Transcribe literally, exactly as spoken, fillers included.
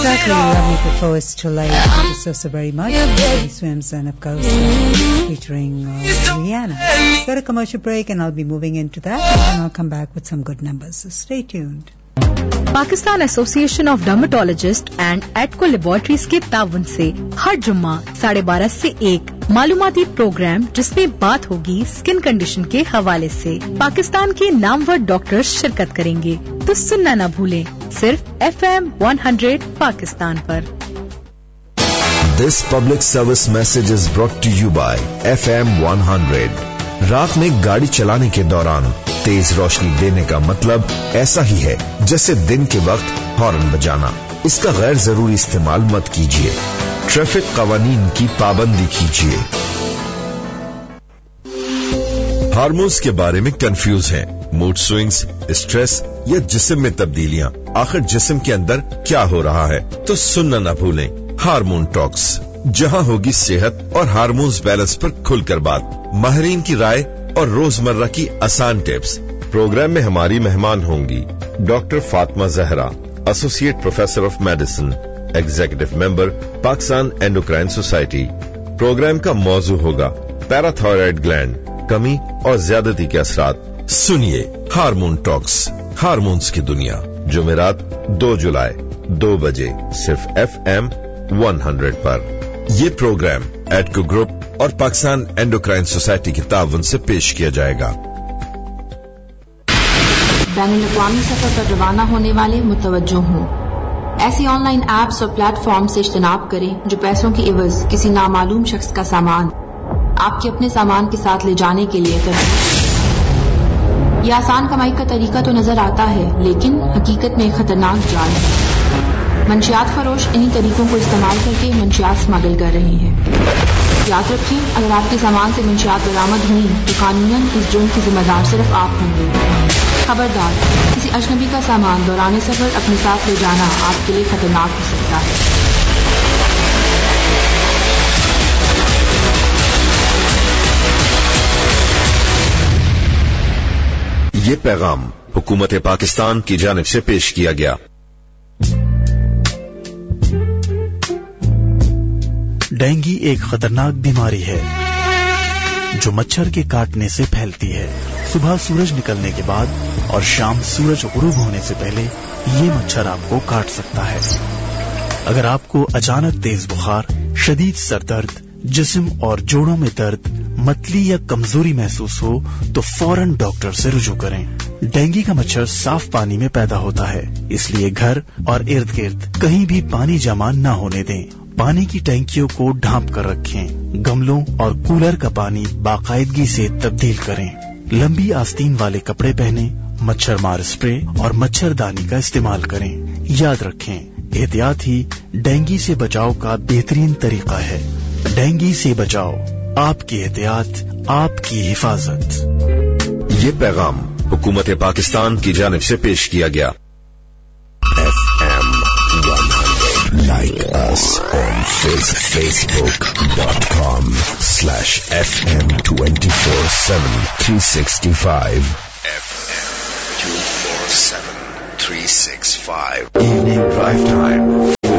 Exactly, lovely perforce to late. Thank you so, so very much. He Swims and of course uh, featuring uh, Rihanna. Got a commercial break and I'll be moving into that and then I'll come back with some good numbers. So stay tuned. Pakistan association of dermatologist and ایٹکو laboratories کے تعاون سے ہر جمعہ ساڑھے بارہ سے ایک معلوماتی programme جس میں بات ہوگی اسکن کنڈیشن کے حوالے سے پاکستان کے نامور ڈاکٹر شرکت کریں گے تو سننا نہ بھولیں صرف F M one hundred Pakistan per. This public service message is brought to you by F M one hundred. رات میں گاڑی چلانے کے دوران تیز روشنی دینے کا مطلب ایسا ہی ہے جیسے دن کے وقت ہارن بجانا. اس کا غیر ضروری استعمال مت کیجیے. ٹریفک قوانین کی پابندی کیجیے. ہارمونز کے بارے میں کنفیوز ہیں. موڈ سوئنگز، اسٹریس یا جسم میں تبدیلیاں، آخر جسم کے اندر کیا ہو رہا ہے؟ تو سننا نہ بھولیں ہارمون ٹاکس، جہاں ہوگی صحت اور ہارمونز بیلنس پر کھل کر بات، ماہرین کی رائے اور روزمرہ کی آسان ٹپس. پروگرام میں ہماری مہمان ہوں گی doctor Fatima Zahra, associate professor of medicine, executive member Pakistan endocrine society. Programme کا موضوع ہوگا پیراتھائرائڈ گلینڈ، کمی اور زیادتی کے اثرات. سنیے ہارمون ٹاکس، ہارمونز کی دنیا، جمعرات دو جولائی دو بجے صرف ایف ایم ون ہنڈریڈ پر. یہ پروگرام ایٹکو گروپ اور پاکستان اینڈوکرائن سوسائٹی کے تعاون سے پیش کیا جائے گا. بین الاقوامی سفر پر روانہ ہونے والے متوجہ ہوں. ایسی آن لائن ایپس اور پلیٹ فارم سے اجتناب کریں جو پیسوں کی عوض کسی نامعلوم شخص کا سامان آپ کے اپنے سامان کے ساتھ لے جانے کے لیے کریں. یہ آسان کمائی کا طریقہ تو نظر آتا ہے لیکن حقیقت میں خطرناک جال ہے. منشیات فروش انہی طریقوں کو استعمال کر کے منشیات اسمگل کر رہے ہیں. یاد رکھیں اگر آپ کے سامان سے منشیات برآمد ہوئی تو قانوناً اس جرم کی ذمہ دار صرف آپ ہوں گے. خبردار، کسی اجنبی کا سامان دوران سفر اپنے ساتھ لے جانا آپ کے لیے خطرناک ہو سکتا ہے. یہ پیغام حکومت پاکستان کی جانب سے پیش کیا گیا. ڈینگی ایک خطرناک بیماری ہے جو مچھر کے کاٹنے سے پھیلتی ہے. صبح سورج نکلنے کے بعد اور شام سورج غروب ہونے سے پہلے یہ مچھر آپ کو کاٹ سکتا ہے. اگر آپ کو اچانک تیز بخار، شدید سر درد، جسم اور جوڑوں میں درد، متلی یا کمزوری محسوس ہو تو فوراً ڈاکٹر سے رجوع کریں. ڈینگی کا مچھر صاف پانی میں پیدا ہوتا ہے، اس لیے گھر اور ارد گرد کہیں بھی پانی جمع نہ ہونے دیں. پانی کی ٹینکیوں کو ڈھانپ کر رکھیں. گملوں اور کولر کا پانی باقاعدگی سے تبدیل کریں. لمبی آستین والے کپڑے پہنیں. مچھر مار اسپرے اور مچھر دانی کا استعمال کریں. یاد رکھیں احتیاط ہی ڈینگی سے بچاؤ کا بہترین طریقہ ہے. ڈینگی سے بچاؤ، آپ کی احتیاط، آپ کی حفاظت. یہ پیغام حکومت پاکستان کی جانب سے پیش کیا گیا. F M one hundred. Like us on facebook dot com slash F M two four seven three sixty-five. F M two four seven three sixty-five. Evening drive time.